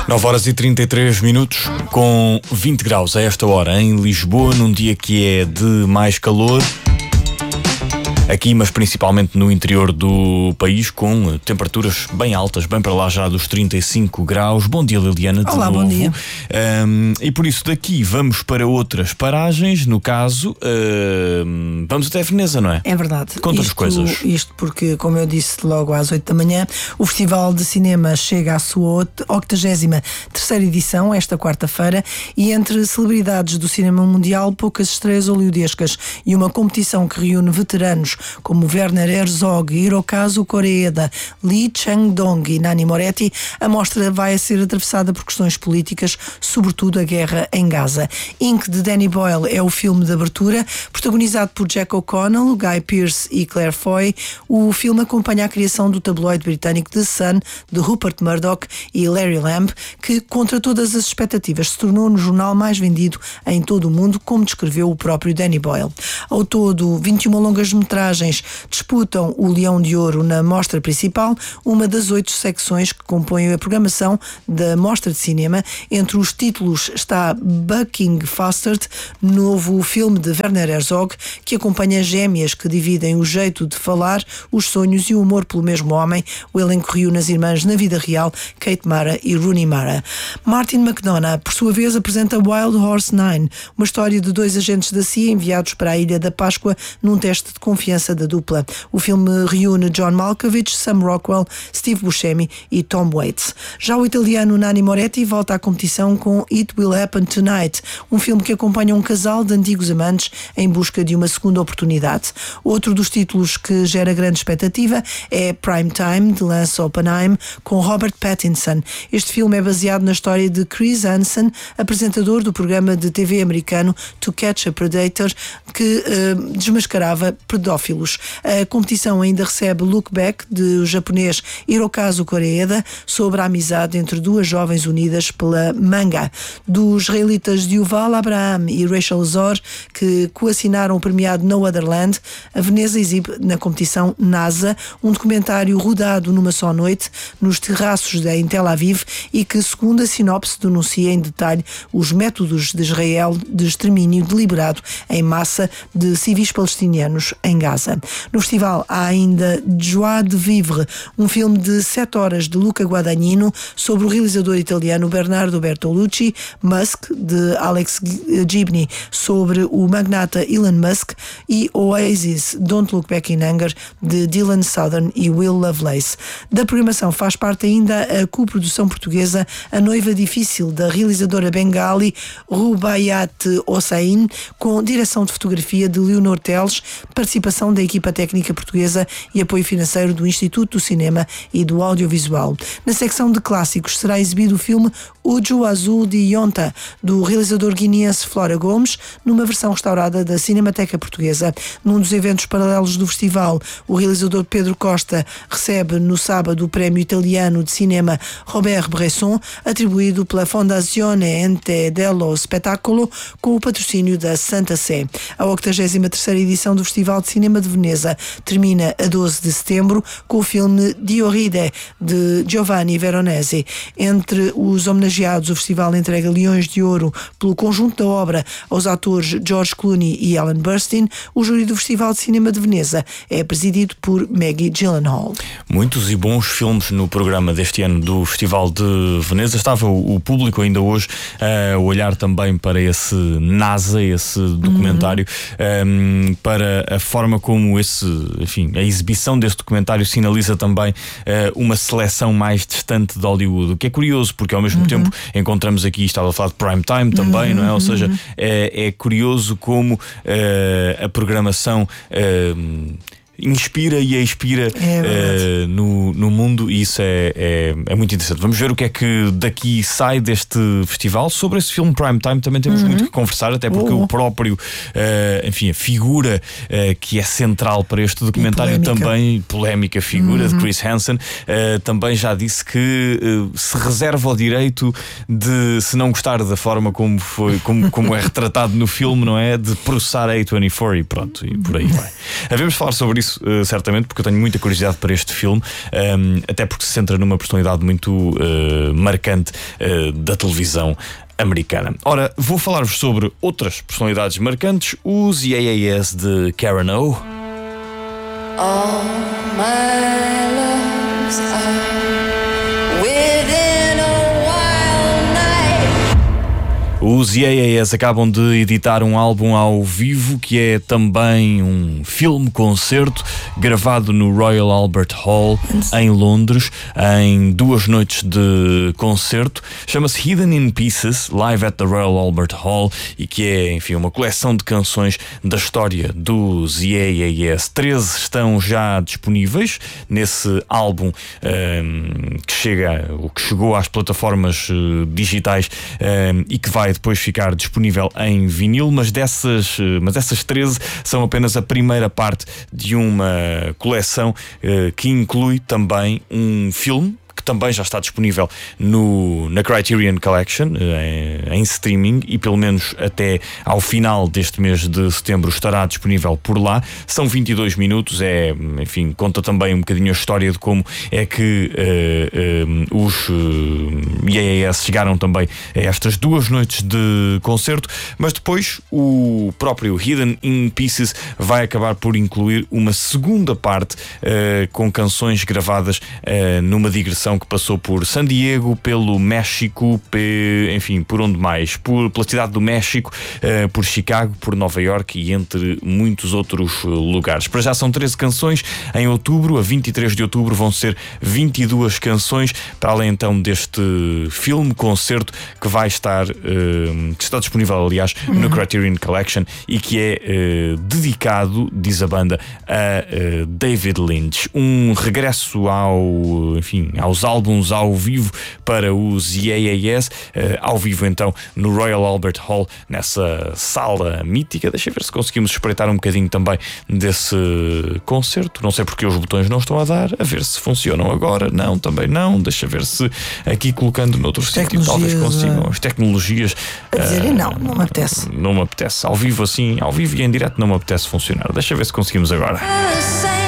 9h33, com 20 graus a esta hora em Lisboa, num dia que é de mais calor. Aqui, mas principalmente no interior do país, com temperaturas bem altas, bem para lá já dos 35 graus. Bom dia, Liliana. Olá, bom dia. E por isso daqui vamos para outras paragens. No caso, vamos até Veneza, não é? É verdade. Conta-nos coisas. Isto porque, como eu disse logo às 8 da manhã, o Festival de Cinema chega à sua 83ª edição, esta quarta-feira, e entre celebridades do cinema mundial, poucas estreias hollywoodescas e uma competição que reúne veteranos como Werner Herzog, Hirokazu Koreeda, Lee Chang-dong e Nanni Moretti, a mostra vai ser atravessada por questões políticas, sobretudo a guerra em Gaza. Ink, de Danny Boyle, é o filme de abertura, protagonizado por Jack O'Connell, Guy Pearce e Claire Foy. O filme acompanha a criação do tabloide britânico The Sun, de Rupert Murdoch e Larry Lamb, que, contra todas as expectativas, se tornou no jornal mais vendido em todo o mundo, como descreveu o próprio Danny Boyle. Ao todo, 21 longas-metragens disputam o Leão de Ouro na mostra principal, uma das 8 secções que compõem a programação da Mostra de Cinema. Entre os títulos está Bucking Fastard, novo filme de Werner Herzog, que acompanha gêmeas que dividem o jeito de falar, os sonhos e o humor pelo mesmo homem. O elenco reúne as irmãs na vida real, Kate Mara e Rooney Mara. Martin McDonagh, por sua vez, apresenta Wild Horse 9, uma história de 2 agentes da CIA enviados para a Ilha da Páscoa num teste de confiança da dupla. O filme reúne John Malkovich, Sam Rockwell, Steve Buscemi e Tom Waits. Já o italiano Nanni Moretti volta à competição com It Will Happen Tonight, um filme que acompanha um casal de antigos amantes em busca de uma segunda oportunidade. Outro dos títulos que gera grande expectativa é Prime Time, de Lance Oppenheim, com Robert Pattinson. Este filme é baseado na história de Chris Hansen, apresentador do programa de TV americano To Catch a Predator, que desmascarava pedófilos. A competição ainda recebe Look Back, do japonês Hirokazu Koreeda, sobre a amizade entre 2 jovens unidas pela manga. Dos israelitas Yuval Abraham e Rachel Zor, que coassinaram o premiado No Other Land, a Veneza exibe na competição NASA, um documentário rodado numa só noite nos terraços em Tel Aviv e que, segundo a sinopse, denuncia em detalhe os métodos de Israel de extermínio deliberado em massa de civis palestinianos em Gaza. No festival há ainda Joie de Vivre, um filme de 7 horas de Luca Guadagnino sobre o realizador italiano Bernardo Bertolucci, Musk, de Alex Gibney, sobre o magnata Elon Musk, e Oasis, Don't Look Back in Anger, de Dylan Southern e Will Lovelace. Da programação faz parte ainda a coprodução portuguesa A Noiva Difícil, da realizadora bengali Rubaiyat Hossain, com direção de fotografia de Leonor Teles, participação da equipa técnica portuguesa e apoio financeiro do Instituto do Cinema e do Audiovisual. Na secção de clássicos será exibido o filme Ojo Azul de Yonta, do realizador guineense Flora Gomes, numa versão restaurada da Cinemateca Portuguesa. Num dos eventos paralelos do festival, o realizador Pedro Costa recebe no sábado o prémio italiano de cinema Robert Bresson, atribuído pela Fondazione Ente dello Spettacolo, com o patrocínio da Santa Sé. A 83ª edição do Festival de Cinema de Veneza termina a 12 de setembro com o filme Dioride, de Giovanni Veronese. Entre os homenageados, o festival entrega Leões de Ouro pelo conjunto da obra aos atores George Clooney e Ellen Burstyn. O júri do Festival de Cinema de Veneza é presidido por Maggie Gyllenhaal. Muitos e bons filmes no programa deste ano do Festival de Veneza. Estava o público ainda hoje a olhar também para esse NASA, esse documentário, para a forma como a exibição desse documentário sinaliza também uma seleção mais distante de Hollywood, o que é curioso, porque ao mesmo tempo encontramos aqui, estava a falar de Prime Time também, não é? Ou seja, é curioso como a programação inspira e expira no mundo, e isso é muito interessante. Vamos ver o que é que daqui sai deste festival. Sobre esse filme Prime Time também temos muito que conversar, até porque o próprio a figura que é central para este documentário, também polémica figura de Chris Hansen, também já disse que se reserva o direito de, se não gostar da forma como é retratado no filme, não é? De processar a A24 e pronto, e por aí vai. Havemos falar sobre isso isso, certamente, porque eu tenho muita curiosidade para este filme, até porque se centra numa personalidade muito marcante da televisão americana. Ora, vou falar-vos sobre outras personalidades marcantes, os Yeah de Karen O. All my loves are within a wild night. Os Yeah acabam de editar um álbum ao vivo que é também um filme-concerto gravado no Royal Albert Hall em Londres em 2 noites de concerto. Chama-se Hidden in Pieces, Live at the Royal Albert Hall, e que é, enfim, uma coleção de canções da história dos Yeah. 13 estão já disponíveis nesse álbum que chegou às plataformas digitais e que vai depois ficar disponível em vinil, mas essas 13 são apenas a primeira parte de uma coleção que inclui também um filme que também já está disponível na Criterion Collection em streaming, e pelo menos até ao final deste mês de setembro estará disponível por lá. São 22 minutos, enfim, conta também um bocadinho a história de como é que os IAS chegaram também a estas 2 noites de concerto, mas depois o próprio Hidden in Pieces vai acabar por incluir uma segunda parte com canções gravadas numa digressão que passou por San Diego, pelo México, enfim, por onde mais? Pela cidade do México, por Chicago, por Nova York e entre muitos outros lugares. Para já são 13 canções. Em outubro, a 23 de outubro, vão ser 22 canções, para além então deste filme-concerto que vai estar, que está disponível, aliás, no Criterion Collection, e que é dedicado, diz a banda, a David Lynch. Um regresso aos álbuns ao vivo para os Yeah, ao vivo então no Royal Albert Hall, nessa sala mítica. Deixa ver se conseguimos espreitar um bocadinho também desse concerto. Não sei porque os botões não estão a dar, a ver se funcionam agora. Não, também não. Deixa ver se aqui colocando noutro sítio talvez consigam as tecnologias a dizerem não me apetece. Não me apetece. Ao vivo assim, ao vivo e em direto não me apetece funcionar. Deixa ver se conseguimos agora.